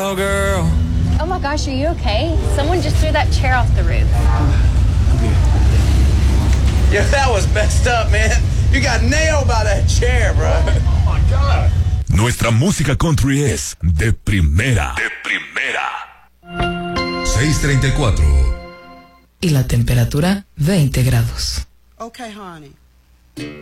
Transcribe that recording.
Hello, girl. Oh my gosh, are you okay? Someone just threw that chair off the roof. Yeah, that was messed up, man. You got nailed by that chair, bro. Oh my God. Nuestra música country es de primera. De primera. 6:34. Y la temperatura 20 grados. Okay, honey.